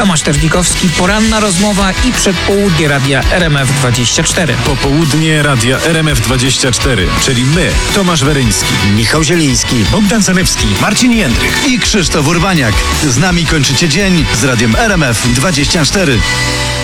Tomasz Terzlikowski, poranna rozmowa i przedpołudnie radia RMF24. Popołudnie radia RMF24, czyli my, Tomasz Weryński, Michał Zieliński, Bogdan Zalewski, Marcin Jędrych i Krzysztof Urbaniak. Z nami kończycie dzień z radiem RMF24.